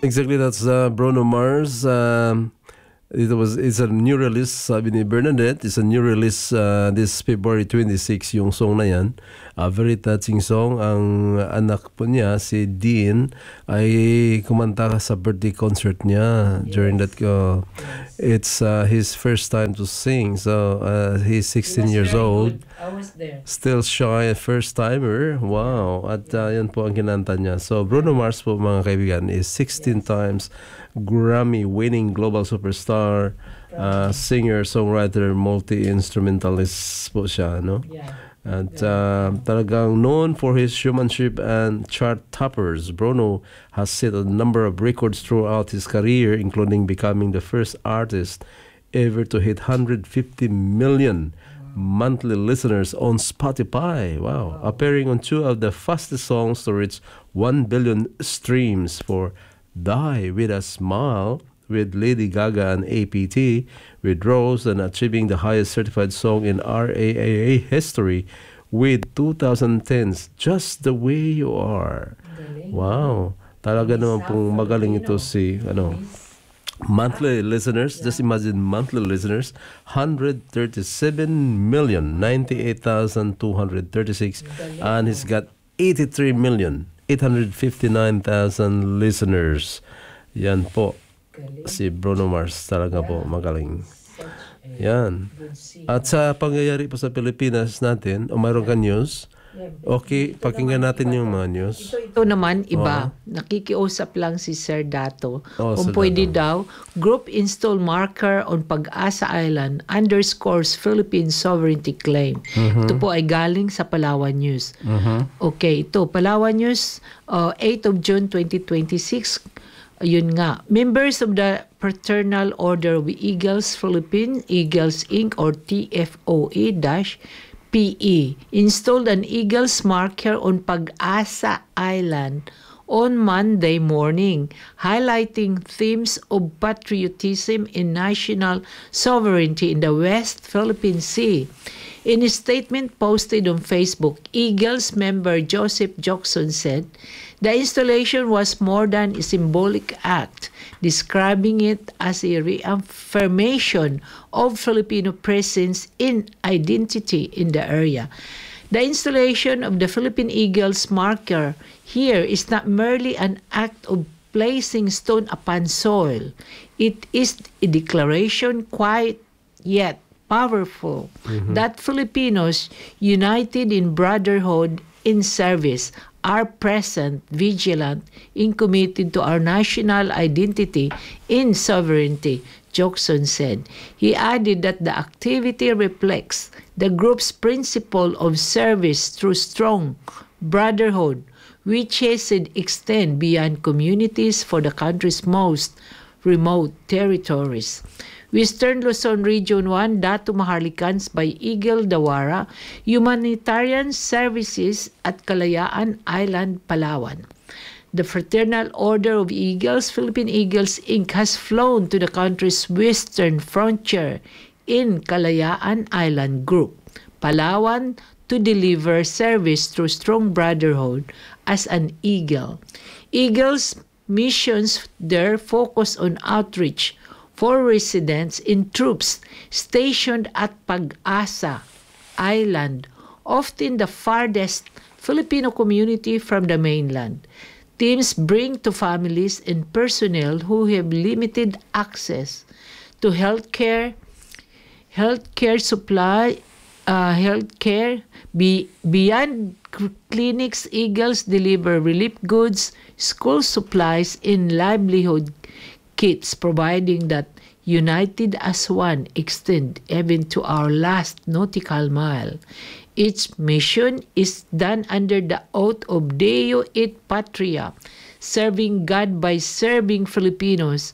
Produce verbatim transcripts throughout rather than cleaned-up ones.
Exactly, that's uh, Bruno Mars. Um, it was it's a new release, sabi ni Bernadette. It's a new release uh, this February twenty-sixth yung song na yan. A very touching song. Ang anak po niya, si Dean, ay kumanta sa birthday concert niya during that. Uh, it's uh, his first time to sing. So uh, he's sixteen years old. I was there. Still shy, first timer. Wow. At uh, yan po ang kinanta niya. So Bruno Mars po mga kaibigan is sixteen times Grammy winning global superstar, uh, singer, songwriter, multi-instrumentalist po siya, no? Yeah. At uh, talagang known for his showmanship and chart toppers, Bruno has set a number of records throughout his career, including becoming the first artist ever to hit one hundred fifty million monthly listeners on Spotify. Wow. Appearing on two of the fastest songs to reach one billion streams for Die With A Smile with Lady Gaga and A P T with Rose, and achieving the highest certified song in R A A A history with twenty ten's Just The Way You Are. Wow. Talaga naman pong magaling ito si ano, monthly listeners. Just imagine monthly listeners, one hundred thirty-seven million ninety-eight thousand two hundred thirty-six, and he's got eighty-three million eight hundred fifty-nine thousand listeners. Yan po. Si Bruno Mars talaga po magaling. Yan. At sa pangyayari po sa Pilipinas natin, o mayroon ka news, okay, pakinggan natin yung mga news. Ito, ito naman, iba. Nakikiusap lang si Sir Dato. Oh, Kung Sir pwede Dato. daw, group install marker on Pag-asa Island underscores Philippine sovereignty claim. Ito po ay galing sa Palawan News. Okay, ito, Palawan News, uh, eighth of June twenty twenty-six. Yun nga, members of the Fraternal Order of Eagles Philippines, Eagles Incorporated or T F O E-P E, installed an Eagles marker on Pag-asa Island on Monday morning, highlighting themes of patriotism and national sovereignty in the West Philippine Sea. In a statement posted on Facebook, Eagles member Joseph Jackson said, the installation was more than a symbolic act, describing it as a reaffirmation of Filipino presence in identity in the area. The installation of the Philippine Eagles marker here is not merely an act of placing stone upon soil. It is a declaration, quiet yet powerful, that Filipinos, united in brotherhood in service, are present, vigilant, and committed to our national identity and sovereignty, Jackson said. He added that the activity reflects the group's principle of service through strong brotherhood, which has extended beyond communities for the country's most remote territories. Western Luzon Region one, Dato Maharlikans by Eagle Dawara, Humanitarian Services at Kalayaan Island, Palawan. The Fraternal Order of Eagles, Philippine Eagles Incorporated, has flown to the country's western frontier in Kalayaan Island Group, Palawan, to deliver service through strong brotherhood as an Eagle. Eagle's missions there focus on outreach for residents and troops stationed at Pag-asa Island, often the farthest Filipino community from the mainland. Teams bring to families and personnel who have limited access to healthcare, healthcare supply, uh, healthcare. Be, beyond clinics, Eagles deliver relief goods, school supplies, and livelihood kits, providing that united as one extend even to our last nautical mile. Its mission is done under the oath of Deo et Patria, serving God by serving Filipinos,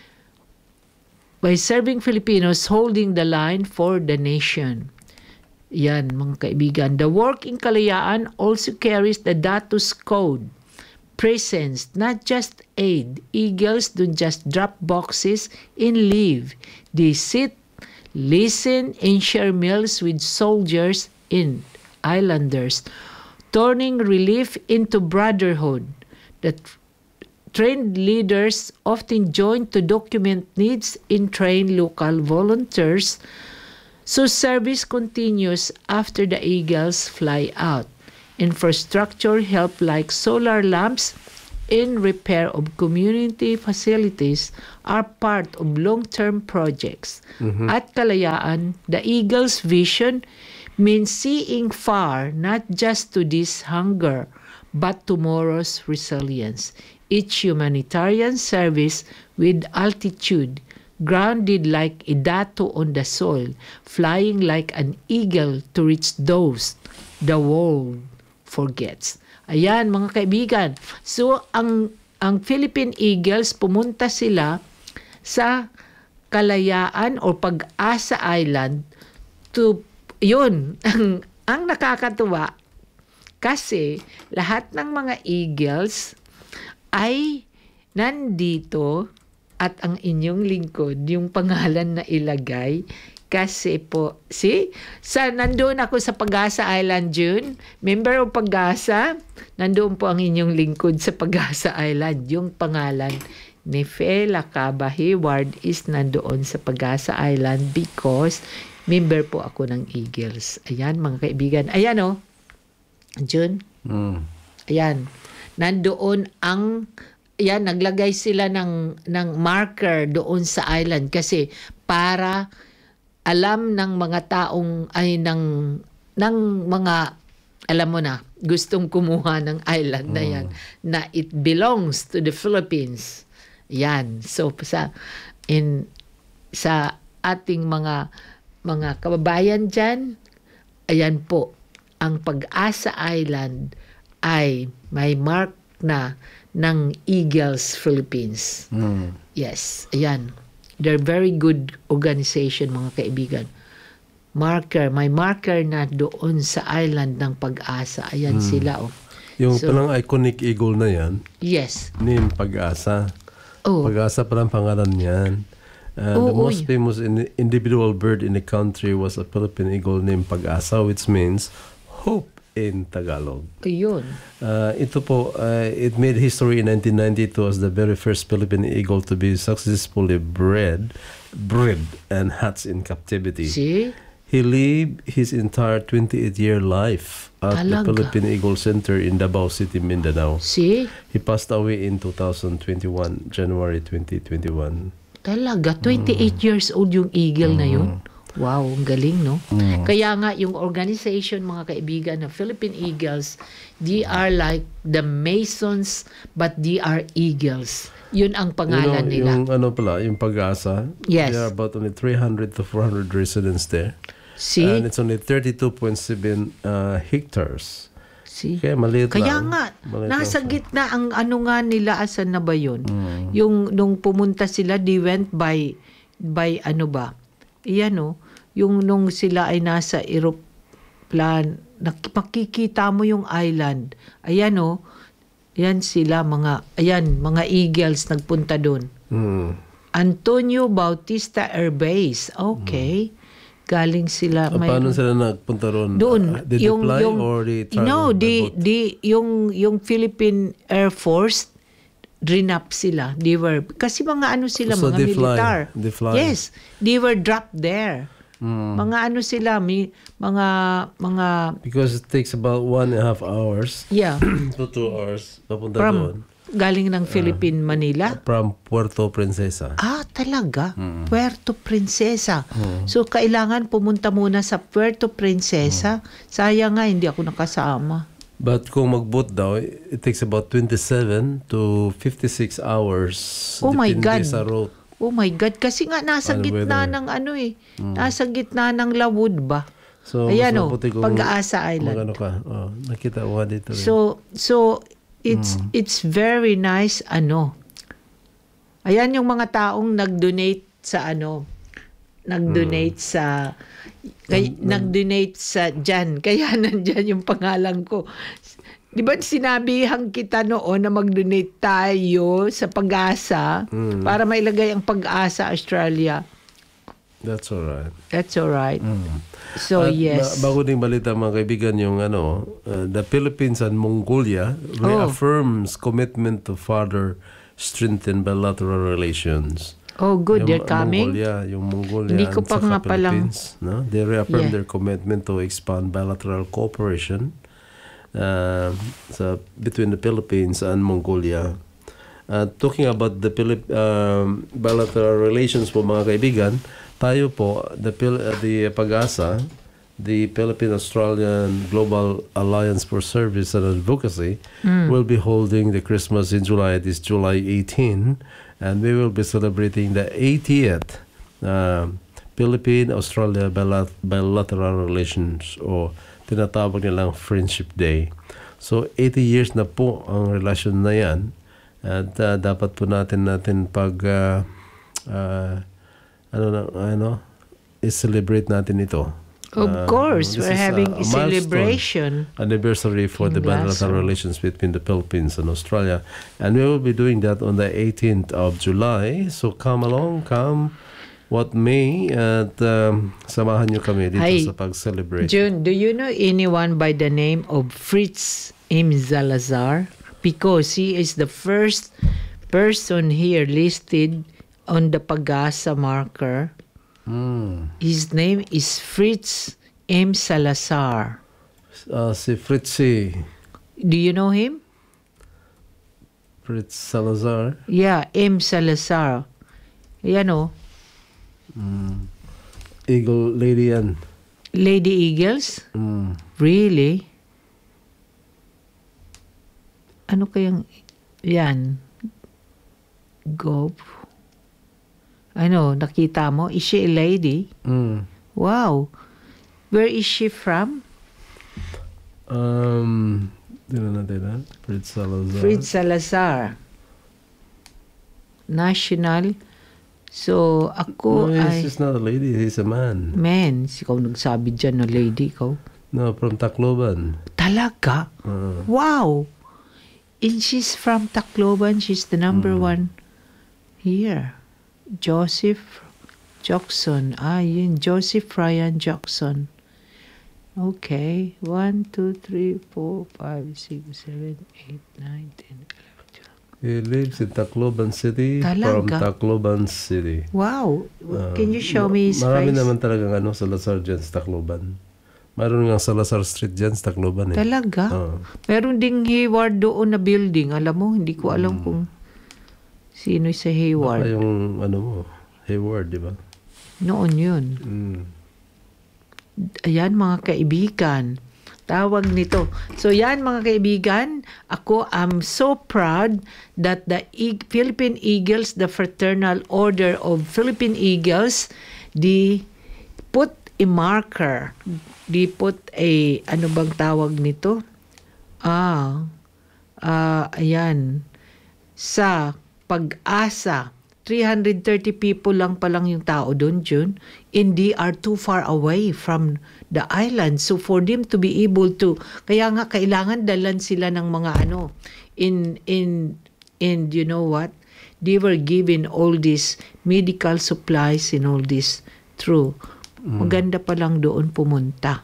by serving Filipinos, holding the line for the nation. Yan, mga kaibigan. The work in Kalayaan also carries the Datus Code. Presence, not just aid. Eagles don't just drop boxes and leave. They sit, listen, and share meals with soldiers and islanders, turning relief into brotherhood. The trained leaders often join to document needs and train local volunteers. So service continues after the eagles fly out. Infrastructure help like solar lamps and repair of community facilities are part of long-term projects. Mhm. At Kalayaan, the eagle's vision means seeing far, not just to this hunger, but tomorrow's resilience. Each humanitarian service with altitude, grounded like a dato on the soil, flying like an eagle to reach those the world forgets. Ayan, mga kaibigan. So, ang, ang Philippine Eagles, pumunta sila sa Kalayaan or Pag-asa Island to, yun, ang, ang nakakatuwa, kasi lahat ng mga eagles ay nandito at ang inyong lingkod, yung pangalan na ilagay, kasi po, see, sa, nandoon ako sa Pag-asa Island, June, member of Pag-asa, nandoon po ang inyong lingkod sa Pag-asa Island, yung pangalan ni Fela Caba Hayward is nandoon sa Pag-asa Island because member po ako ng Eagles. Ayan, mga kaibigan. Ayan, oh. June. Mm. Ayan. Nandoon ang, ayan, naglagay sila ng, ng marker doon sa island kasi para alam ng mga taong, ay, ng, ng mga, alam mo na, gustong kumuha ng island na yan, mm. na it belongs to the Philippines. Yan. So, sa, in, sa ating mga, mga kababayan dyan, ayan po, ang Pag-asa Island ay may mark na ng Eagles Philippines. Mm. Yes, ayan. They're very good organization, mga kaibigan. Marker, may marker na doon sa island ng Pag-asa. Ayan mm. sila, oh. Yung So, palang iconic eagle na yan, yes. name Pag-asa. Oh, Pag-asa palang pangalan yan. Uh, Oo, the most oy. famous in- individual bird in the country was a Philippine eagle named Pag-asa, which means hope in Tagalog. ayun. Uh, ito po, uh, it made history in nineteen ninety-two as the very first Philippine eagle to be successfully bred, bred and hatched in captivity. See? He lived his entire twenty-eight-year life at the Talaga? Philippine Eagle Center in Davao City, Mindanao. See? He passed away in two thousand twenty-one, January twenty twenty-one. Talaga, twenty-eight years old yung eagle na yun. Wow, ang galing, no? Mm. Kaya nga, yung organization, mga kaibigan, na Philippine Eagles, they are like the Masons, but they are Eagles. Yun ang pangalan you know, nila. Yung ano pala, yung Pag-asa, Yes. there are about only three hundred to four hundred residents there. See? And it's only thirty-two point seven uh, hectares. See? Kaya maliit Kaya lang. nga, Maliit nasa lang siya. gitna ang ano nga nila, asan na ba yun? Mm. Yung nung pumunta sila, they went by, by ano ba? Iyan o, yung nung sila ay nasa aeroplan, nakipakikita mo yung island. Ayan o, ayan sila, mga, ayan, mga eagles nagpunta doon. Mm. Antonio Bautista Air Base. Okay. Galing sila. Ah, paano sila nagpunta ron? Doon, Uh, did yung, they fly yung, or they travel no, by di, boat? di, yung, yung Philippine Air Force, drinap sila. They were, kasi mga ano sila, So mga they fly. militar. They fly. Yes, they were dropped there. Mm. Mga ano sila, mi, mga, mga, Because it takes about one and a half hours yeah, to two hours papunta doon. from, galing ng Philippine Manila. From Puerto Princesa. Ah, talaga? Puerto Princesa. So, kailangan pumunta muna sa Puerto Princesa. Sayang nga, hindi ako nakasama. But kung mag-boat daw, it takes about twenty-seven to fifty-six hours. Oh my depende God. sa route. Oh my God, kasi nga nasa Ano gitna weather? ng ano eh. Nasa gitna ng Lawood ba? So, Ayan mas o, mabuti kung Pag-asa Island. Magano ka. Oh, nakita ko nga dito. rin. So, so it's it's very nice ano. Ayan yung mga taong nag-donate sa ano, nag-donate sa kay, nag-donate sa dyan. Kaya nandyan yung pangalan ko. Di ba sinabihan kita noon na mag-donate tayo sa Pag-asa Mm. para mailagay ang Pag-asa Australia? That's all right. That's all right. Mm. So, At yes. ba- bago ding balita mga kaibigan yung ano, uh, the Philippines and Mongolia reaffirms commitment to further strengthen bilateral relations. Oh, good. They're Yung coming. Mongolia, yung Mongolia Hindi ko and pa saka nga palang- Philippines, no? They reaffirm Yeah. their commitment to expand bilateral cooperation uh, sa between the Philippines and Mongolia. Uh, talking about the Philip um, bilateral relations po mga kaibigan, tayo po the Pil- uh, the Pag-asa, the Philippine-Australian Global Alliance for Service and Advocacy will be holding the Christmas in July. This July eighteenth, and we will be celebrating the eightieth uh, Philippine-Australia bilat- bilateral relations o tinatawag nilang Friendship Day. So eighty years na po ang relasyon na yan. At uh, dapat po natin natin pag uh, uh, ano na ano i-celebrate natin ito. Of Uh, course, this we're is having a- a a milestone celebration. Anniversary for in the bilateral Glasgow. relations between the Philippines and Australia, and we will be doing that on the eighteenth of July. So come along, come what may, at um, samahan nyo kami dito Hi. sa pag-celebrate. June, do you know anyone by the name of Fritz M. Salazar? Because he is the first person here listed on the Pag-asa marker. Mm. His name is Fritz M. Salazar. Uh, si Fritzy, Do you know him? Fritz Salazar. Yeah, M. Salazar. Yan o. Eagle Lady yan. Lady Eagles? Mm. Really? Ano kayang... Yan. Gov. Ano, nakita mo? Is she a lady? Mm. Wow. Where is she from? Um, Tignan natin ha. Fritz Salazar. Fritz Salazar. National. So, ako No, ay... he's not a lady. He's a man. Men, ikaw nagsabi dyan na lady ikaw. No, from Tacloban. Talaga? Uh, Wow. And she's from Tacloban. She's the number one here. Joseph Jackson. Ah, yun. Joseph Ryan Jackson. Okay. One, two, three, four, five, six, seven, eight, nine, ten, eleven, twelve. he lives in Tacloban City. Talaga? From Tacloban City. Wow. Uh, Can you show me his Marami face? naman talagang ano, Salazar dyan sa Tacloban. Mayroon nga Salazar Street dyan sa Tacloban eh. Talaga? Oo. Meron ding Hayward doon na building. Alam mo, hindi ko alam kung sino sa Baka Hayward. yung ano mo, Hayward, di ba? Noon yun. Mm. Ayan mga kaibigan. Tawag nito. So yan mga kaibigan, ako am so proud that the E- Philippine Eagles, the Fraternal Order of Philippine Eagles, di put a marker, di put a, ano bang tawag nito? Ah, ah ayan, sa Pag-asa. three hundred thirty people lang palang yung tao doon, June. And they are too far away from the island. So for them to be able to, kaya nga kailangan dalan sila ng mga ano, in, in, in, you know what? They were given all these medical supplies and all this through. Maganda pa lang doon pumunta.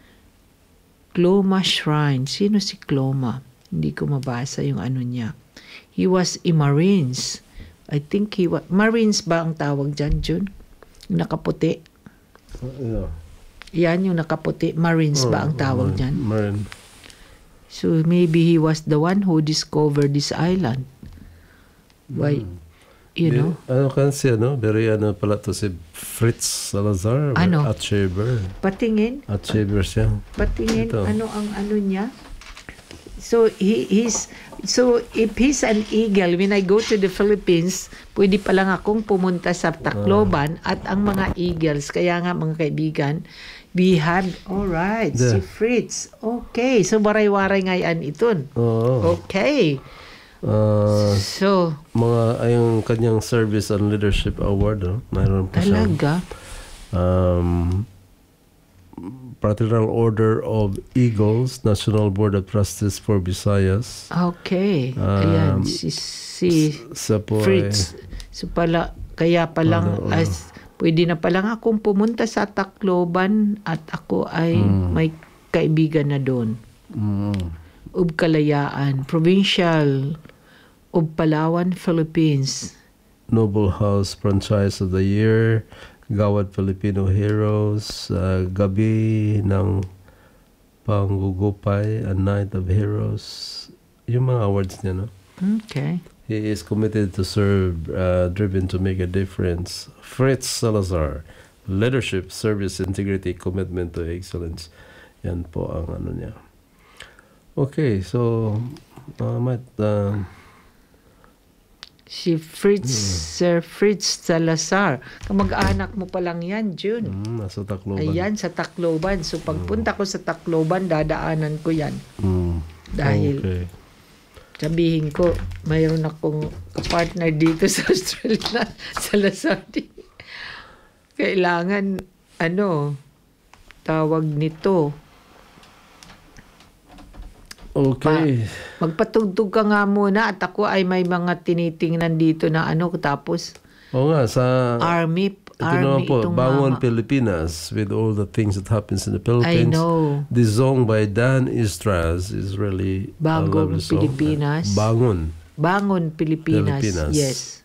Cloma Shrine. Sino si Cloma? Hindi ko mabasa yung ano niya. He was a Marines. I think he was... Marines ba ang tawag dyan, June? Yung nakaputi. Yeah. Yan yung nakaputi. Marines ba ang tawag dyan? Marine. So maybe he was the one who discovered this island. Why? You know? Ano kasi ano, very ano pala to si Fritz Salazar. Ano? Achiever. Patingin. Achiever siya. Patingin. Ito. Ano ang ano niya? So he he's so if he's an eagle, when I go to the Philippines, pwede pa lang akong pumunta sa Tacloban at ang mga eagles. Kaya nga mga kaibigan, we had, all right, si The- Fritz. Okay, so waray-waray nga yan iton. Oo. Okay. Ah, So, mga ayong kanyang Service and Leadership Award, no? Mayroon pa siya. talaga. Um, Fraternal Order of Eagles, National Board of Trustees for Visayas. Okay. Um, Ayan, si, si Sa po ay- Fritz. So pala, kaya palang Ano, ano. as Pwede na pala nga akong pumunta sa Tacloban at ako ay may kaibigan na doon. Mm. Ub Kalayaan, Provincial ub Palawan, Philippines. Noble House Franchise of the Year, Gawad Filipino Heroes, uh, Gabi ng Panggugupay, A Night of Heroes. Yung mga awards niya, no? Okay. He is committed to serve, uh, driven to make a difference. Fritz Salazar, Leadership, Service, Integrity, Commitment to Excellence. Yan po ang ano niya. Okay, so, uh, Matt, uh, Si Fritz, Sir Fritz Salazar. Kamag-anak mo pa lang yan, June. mm, nasa Tacloban. Ayan, sa Tacloban. So, pagpunta ko sa Tacloban, dadaanan ko yan. Mm. Dahil, Okay. sabihin ko, mayroon akong partner dito sa Australia, sa Lasadi. Kailangan, ano, tawag nito. Okay. Pa, magpatugtog ka nga muna at ako ay may mga tinitingnan dito na ano, tapos Oo nga, sa... army, Ito army naman po, itong Bangon mama. Pilipinas, with all the things that happens in the I Philippines. know. This song by Dan Istraz is really a Bangon lovely song. Pilipinas. Bangon. Bangon, Pilipinas. Pilipinas. Yes.